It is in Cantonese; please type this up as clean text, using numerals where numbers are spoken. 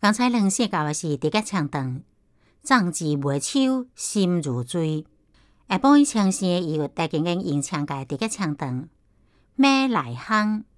刚才两写到的是直角枪长，壮志未酬心如醉。下晡伊枪声伊有带紧紧用枪界直角枪长，马来巷。